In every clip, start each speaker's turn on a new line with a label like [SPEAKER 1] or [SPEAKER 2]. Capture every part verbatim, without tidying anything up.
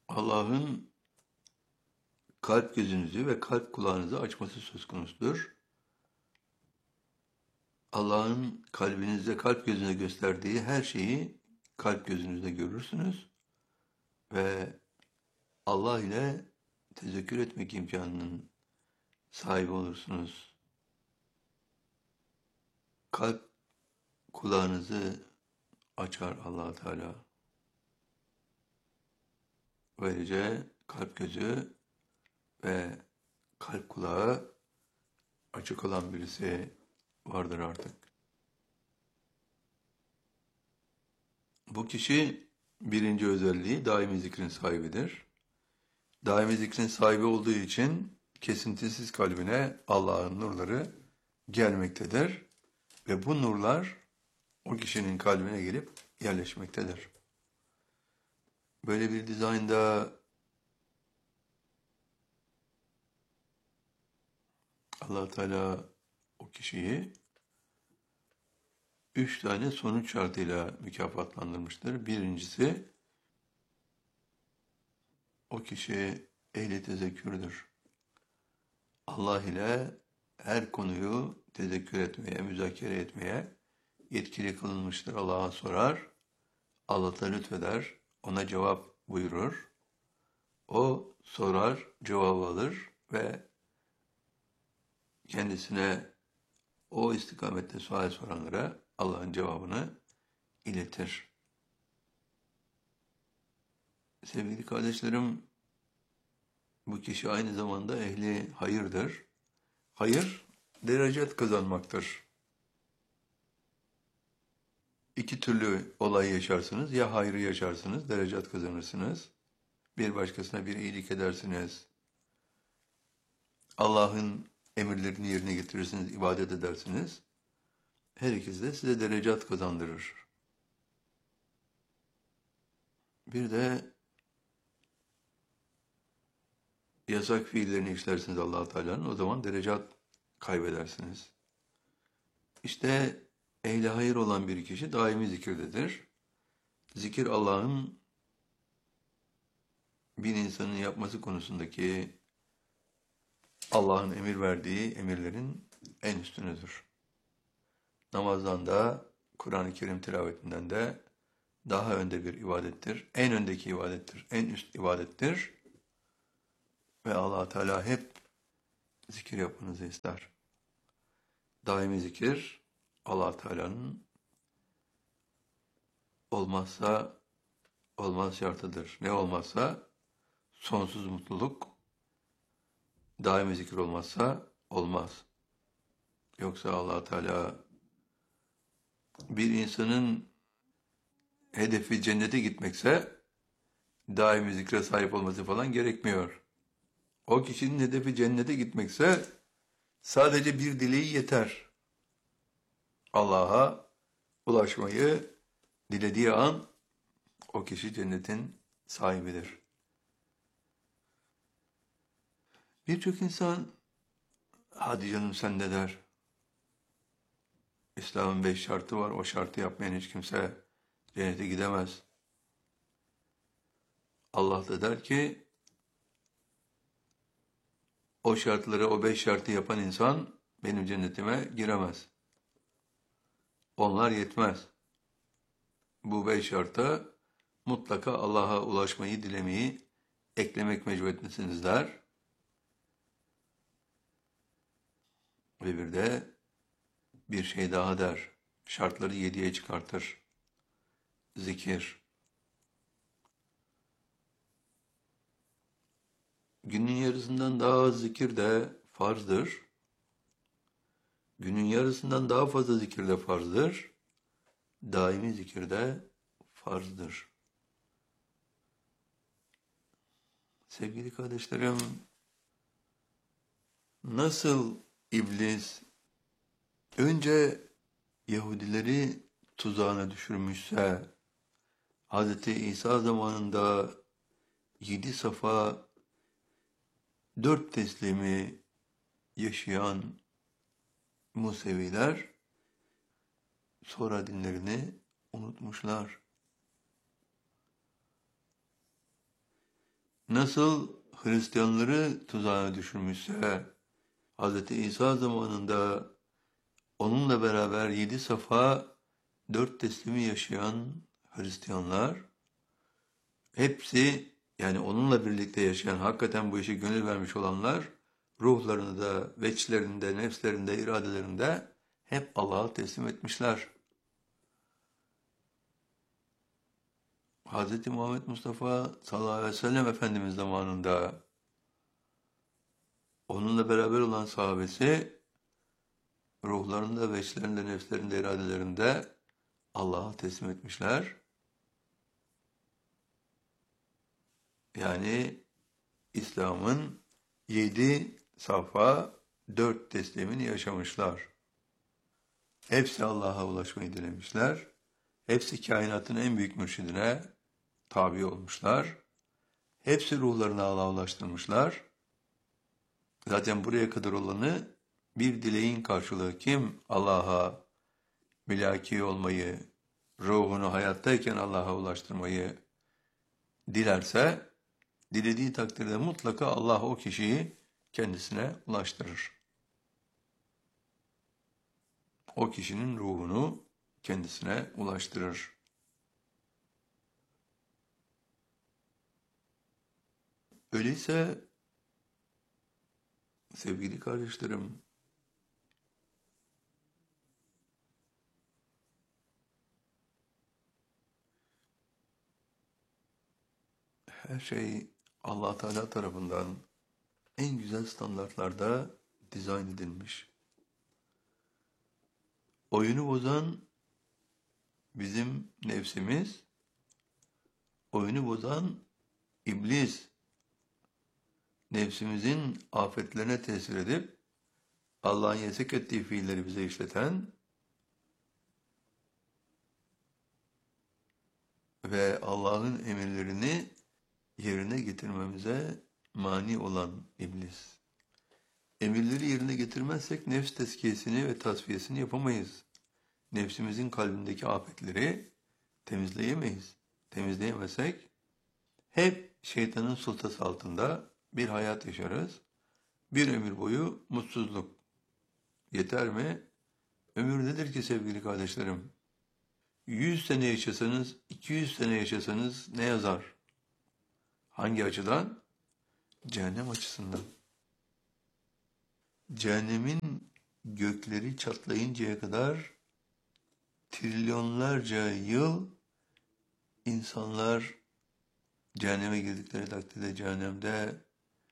[SPEAKER 1] Allah'ın kalp gözünüzü ve kalp kulağınızı açması söz konusudur. Allah'ın kalbinizde, kalp gözüne gösterdiği her şeyi kalp gözünüzde görürsünüz ve Allah ile tezekkür etmek imkanının sahibi olursunuz. Kalp kulağınızı açar Allah Teala. Böylece kalp gözü ve kalp kulağı açık olan birisi vardır artık. Bu kişi birinci özelliği daimi zikrin sahibidir. Daimi zikrin sahibi olduğu için kesintisiz kalbine Allah'ın nurları gelmektedir. Ve bu nurlar o kişinin kalbine gelip yerleşmektedir. Böyle bir dizaynda Allah Teala o kişiyi üç tane sonuç şartıyla mükafatlandırmıştır. Birincisi, o kişi ehli tezekkürdür. Allah ile her konuyu tezekkür etmeye, müzakere etmeye yetkili kılınmıştır. Allah'a sorar, Allah da lütfeder, ona cevap buyurur. O sorar, cevabı alır ve kendisine o istikamette sual soranlara Allah'ın cevabını iletir. Sevgili kardeşlerim, bu kişi aynı zamanda ehli hayırdır. Hayır, derecet kazanmaktır. İki türlü olay yaşarsınız. Ya hayrı yaşarsınız, derecet kazanırsınız. Bir başkasına bir iyilik edersiniz. Allah'ın emirlerini yerine getirirsiniz, ibadet edersiniz. Her ikisi de size derecat kazandırır. Bir de yasak fiillerini işlersiniz Allah-u Teala'nın, o zaman derecat kaybedersiniz. İşte ehli hayır olan bir kişi daimi zikirdedir. Zikir Allah'ın bir insanın yapması konusundaki Allah'ın emir verdiği emirlerin en üstünüdür. Namazdan da, Kur'an-ı Kerim tilavetinden de daha önde bir ibadettir. En öndeki ibadettir. En üst ibadettir. Ve Allah Teala hep zikir yapmanızı ister. Daimi zikir Allah Teala'nın olmazsa olmaz şartıdır. Ne olmazsa sonsuz mutluluk, daimi zikir olmazsa olmaz. Yoksa Allah Teala bir insanın hedefi cennete gitmekse daimi zikre sahip olması falan gerekmiyor. O kişinin hedefi cennete gitmekse sadece bir dileği yeter. Allah'a ulaşmayı dilediği an o kişi cennetin sahibidir. Birçok insan, hadi canım sen ne der? İslam'ın beş şartı var, o şartı yapmayan hiç kimse cennete gidemez. Allah da der ki, o şartları, o beş şartı yapan insan benim cennetime giremez. Onlar yetmez. Bu beş şarta mutlaka Allah'a ulaşmayı, dilemeyi eklemek mecburiyetindesiniz der. Ve bir de bir şey daha der. Şartları yediye çıkartır. Zikir. Günün yarısından daha az zikir de farzdır. Günün yarısından daha fazla zikir de farzdır. Daimi zikir de farzdır. Sevgili kardeşlerim, nasıl iblis önce Yahudileri tuzağına düşürmüşse, Hz. İsa zamanında yedi safa, dört teslimi yaşayan Museviler, sonra dinlerini unutmuşlar. nasıl Hristiyanları tuzağa düşürmüşse, Hz. İsa zamanında onunla beraber yedi safa, dört teslimi yaşayan Hristiyanlar, hepsi yani onunla birlikte yaşayan, hakikaten bu işe gönül vermiş olanlar, ruhlarını da, veçlerinde, nefslerinde, iradelerinde hep Allah'a teslim etmişler. Hz. Muhammed Mustafa sallallahu aleyhi ve sellem Efendimiz zamanında onunla beraber olan sahabesi ruhlarında, veçlerinde, nefslerinde, iradelerinde Allah'a teslim etmişler. Yani İslam'ın yedi safa, dört teslimini yaşamışlar. Hepsi Allah'a ulaşmayı dilemişler. Hepsi kainatın en büyük mürşidine tabi olmuşlar. Hepsi ruhlarını Allah'a ulaştırmışlar. Zaten buraya kadar olanı bir dileğin karşılığı. Kim Allah'a mülaki olmayı, ruhunu hayattayken Allah'a ulaştırmayı dilerse, dilediği takdirde mutlaka Allah o kişiyi kendisine ulaştırır. O kişinin ruhunu kendisine ulaştırır. Öyleyse sevgili kardeşlerim, her şey Allah Teala tarafından en güzel standartlarda dizayn edilmiş. Oyunu bozan bizim nefsimiz, oyunu bozan iblis, nefsimizin afetlerine tesir edip Allah'ın yasak ettiği fiilleri bize işleten ve Allah'ın emirlerini yerine getirmemize mani olan iblis. Emirleri yerine getirmezsek nefs tezkiyesini ve tasfiyesini yapamayız. Nefsimizin kalbindeki afetleri temizleyemeyiz. Temizleyemezsek hep şeytanın sultası altında bir hayat yaşarız. Bir ömür boyu mutsuzluk. Yeter mi? Ömür nedir ki sevgili kardeşlerim? Yüz sene yaşasanız, iki yüz sene yaşasanız ne yazar? Hangi açıdan? Cehennem açısından. Cehennemin gökleri çatlayıncaya kadar trilyonlarca yıl insanlar cehenneme girdikleri takdirde cehennemde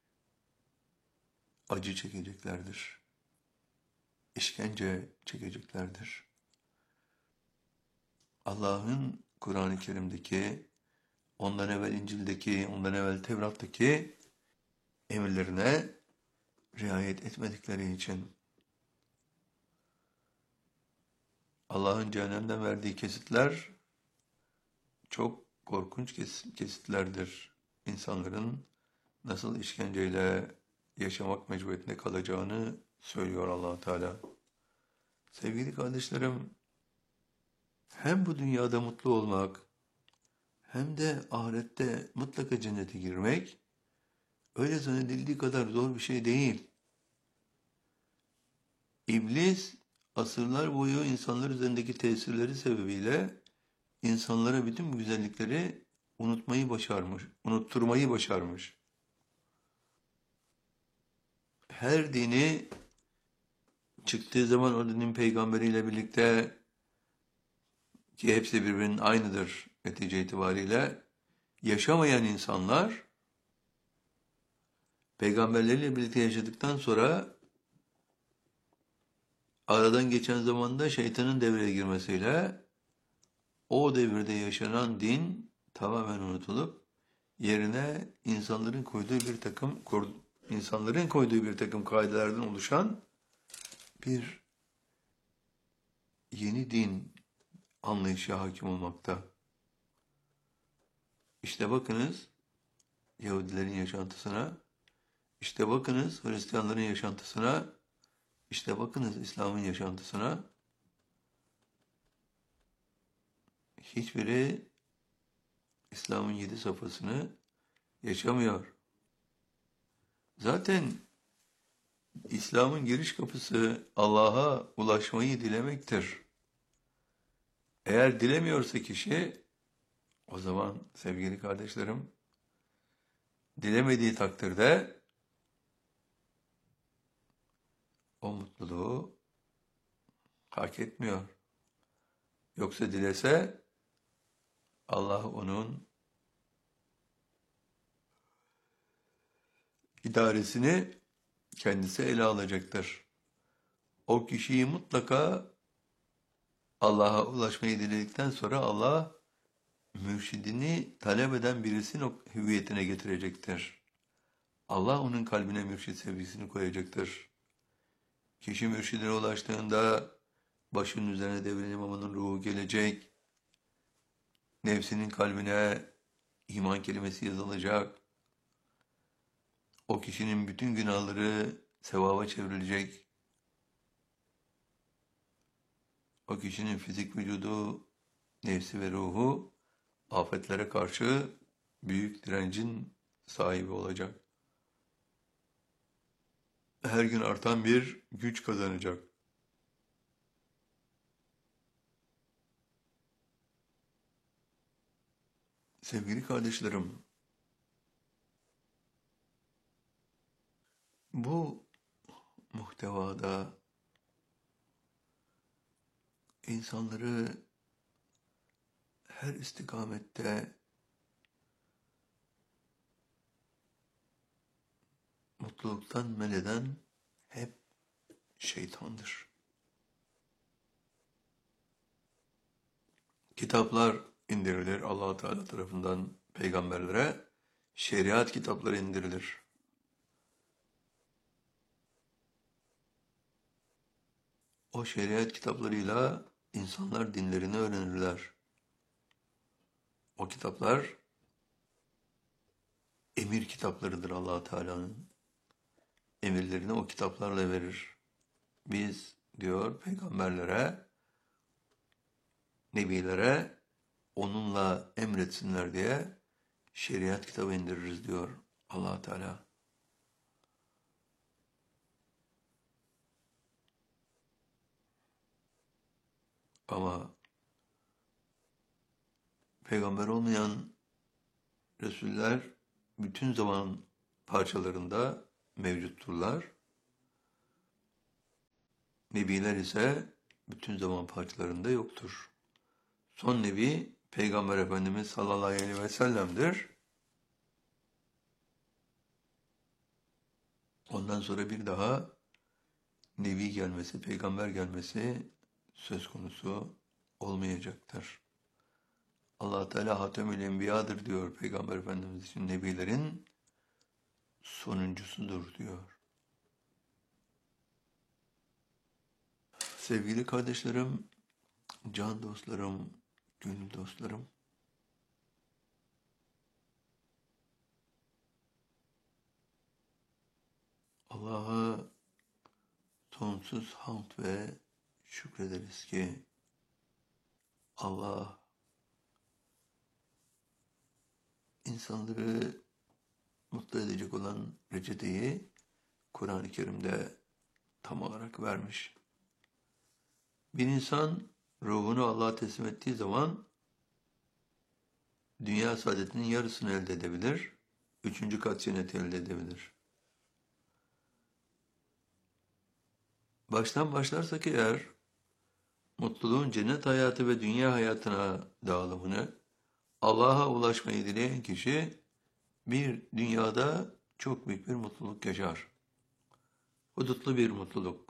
[SPEAKER 1] acı çekeceklerdir. İşkence çekeceklerdir. Allah'ın Kur'an-ı Kerim'deki, ondan evvel İncil'deki, ondan evvel Tevrat'taki emirlerine riayet etmedikleri için Allah'ın cehennemden verdiği kesitler çok korkunç kesitlerdir. İnsanların nasıl işkenceyle yaşamak mecburiyetinde kalacağını söylüyor Allah Teala. Sevgili kardeşlerim, hem bu dünyada mutlu olmak hem de ahirette mutlaka cennete girmek öyle zannedildiği kadar zor bir şey değil. İblis asırlar boyu insanlar üzerindeki tesirleri sebebiyle insanlara bütün bu güzellikleri unutmayı başarmış, unutturmayı başarmış. Her dini çıktığı zaman o dinin peygamberiyle birlikte, ki hepsi birbirinin aynıdır netice itibariyle, yaşamayan insanlar peygamberleriyle birlikte yaşadıktan sonra aradan geçen zamanda şeytanın devreye girmesiyle o devirde yaşanan din tamamen unutulup yerine insanların koyduğu bir takım insanların koyduğu bir takım kaidelerden oluşan bir yeni din anlayışı hakim olmakta. İşte bakınız Yahudilerin yaşantısına, işte bakınız Hristiyanların yaşantısına, işte bakınız İslam'ın yaşantısına. Hiçbiri İslam'ın yedi safhasını yaşamıyor. Zaten İslam'ın giriş kapısı Allah'a ulaşmayı dilemektir. Eğer dilemiyorsa kişi, o zaman sevgili kardeşlerim, dilemediği takdirde o mutluluğu hak etmiyor. Yoksa dilese Allah onun idaresini kendisi ele alacaktır. O kişiyi mutlaka Allah'a ulaşmayı diledikten sonra Allah mürşidini talep eden birisinin o hüviyetine getirecektir. Allah onun kalbine mürşid sevgisini koyacaktır. Kişi mürşidine ulaştığında başının üzerine devrin imamının ruhu gelecek. Nefsinin kalbine iman kelimesi yazılacak. O kişinin bütün günahları sevaba çevrilecek. O kişinin fizik vücudu, nefsi ve ruhu afetlere karşı büyük direncin sahibi olacak. Her gün artan bir güç kazanacak. Sevgili kardeşlerim, bu muhtevada insanları her istikamette mutluluktan men eden hep şeytandır. Kitaplar indirilir Allah Teala tarafından peygamberlere, şeriat kitapları indirilir. O şeriat kitaplarıyla insanlar dinlerini öğrenirler. O kitaplar emir kitaplarıdır Allah Teala'nın. Emirlerini o kitaplarla verir. Biz diyor peygamberlere, nebilere onunla emretsinler diye şeriat kitabı indiririz diyor Allah Teala. Ama peygamber olmayan Resuller bütün zaman parçalarında mevcutturlar. Nebiler ise bütün zaman parçalarında yoktur. Son nebi Peygamber Efendimiz sallallahu aleyhi ve sellem'dir. Ondan sonra bir daha nebi gelmesi, peygamber gelmesi söz konusu olmayacaktır. Allah Teala Hatemül Enbiya'dır diyor Peygamber Efendimiz için, nebilerin sonuncusudur diyor. Sevgili kardeşlerim, can dostlarım, gönül dostlarım, Allah'a sonsuz hamd ve şükrederiz ki Allah insanları mutlu edecek olan reçeteyi Kur'an-ı Kerim'de tam olarak vermiş. Bir insan ruhunu Allah'a teslim ettiği zaman dünya saadetinin yarısını elde edebilir, üçüncü kat cenneti elde edebilir. Baştan başlarsak eğer, mutluluğun cennet hayatı ve dünya hayatına dağılımını, Allah'a ulaşmayı dileyen kişi bir dünyada çok büyük bir mutluluk yaşar. Hudutlu bir mutluluk.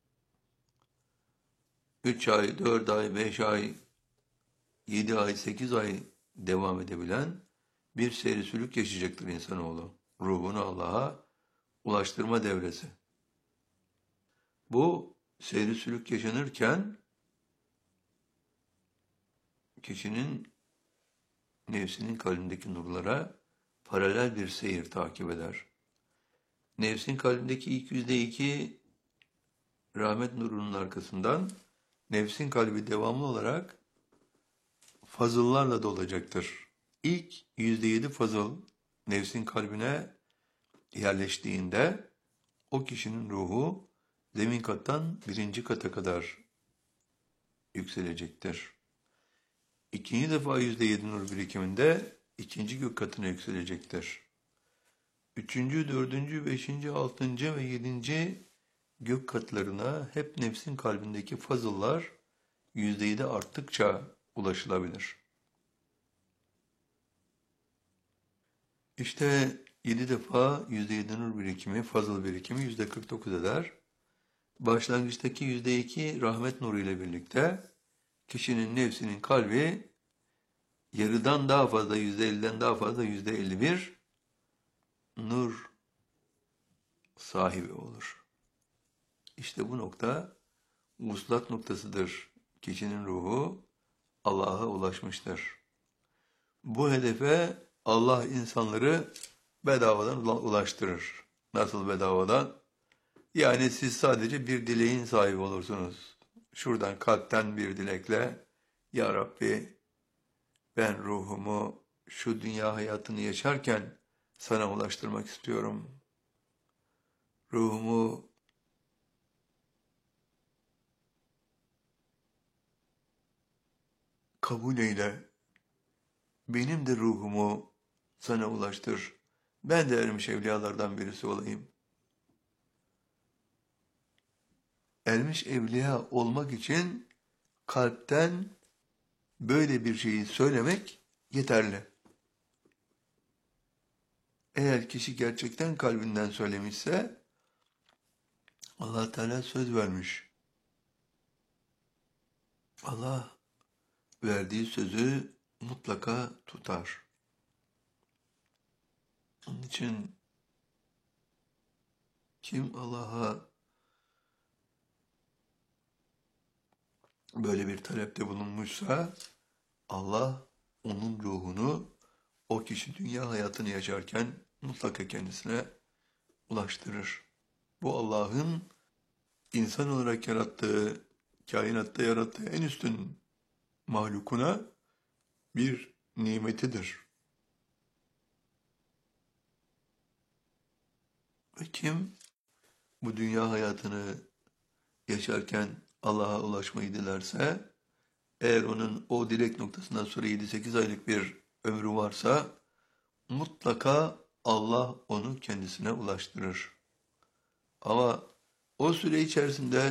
[SPEAKER 1] Üç ay, dört ay, beş ay, yedi ay, sekiz ay devam edebilen bir seyri sülük yaşayacaktır insanoğlu. Ruhunu Allah'a ulaştırma devresi. Bu seyri sülük yaşanırken kişinin nefsinin kalbindeki nurlara paralel bir seyir takip eder. Nefsin kalbindeki ilk yüzde iki rahmet nurunun arkasından nefsin kalbi devamlı olarak fazıllarla dolacaktır. İlk yüzde yedi fazıl nefsin kalbine yerleştiğinde o kişinin ruhu zemin kattan birinci kata kadar yükselecektir. İkinci defa yüzde yedi nur birikiminde ikinci gök katına yükselecektir. Üçüncü, dördüncü, beşinci, altıncı ve yedinci gök katlarına hep nefsin kalbindeki fazıllar yüzde yedi arttıkça ulaşılabilir. İşte yedi defa yüzde yedi nur birikimi, fazıl birikimi yüzde kırk dokuz eder. Başlangıçtaki yüzde iki rahmet nuru ile birlikte kişinin nefsinin kalbi yarıdan daha fazla, yüzde elliden daha fazla, yüzde elli bir nur sahibi olur. İşte bu nokta vuslat noktasıdır. Kişinin ruhu Allah'a ulaşmıştır. Bu hedefe Allah insanları bedavadan ulaştırır. Nasıl bedavadan? Yani siz sadece bir dileğin sahibi olursunuz. Şuradan kalpten bir dilekle, Ya Rabbi, ben ruhumu şu dünya hayatını yaşarken sana ulaştırmak istiyorum. Ruhumu kabul eyle. Benim de ruhumu sana ulaştır. Ben de ermiş evliyalardan birisi olayım. Ermiş evliya olmak için kalpten böyle bir şeyi söylemek yeterli. Eğer kişi gerçekten kalbinden söylemişse Allah Teala söz vermiş. Allah verdiği sözü mutlaka tutar. Onun için kim Allah'a böyle bir talepte bulunmuşsa Allah onun ruhunu o kişi dünya hayatını yaşarken mutlaka kendisine ulaştırır. Bu Allah'ın insan olarak yarattığı, kainatta yarattığı en üstün mahlukuna bir nimetidir. Ve kim bu dünya hayatını yaşarken Allah'a ulaşmayı dilerse, eğer onun o dilek noktasından sonra yedi sekiz aylık bir ömrü varsa, mutlaka Allah onu kendisine ulaştırır. Ama o süre içerisinde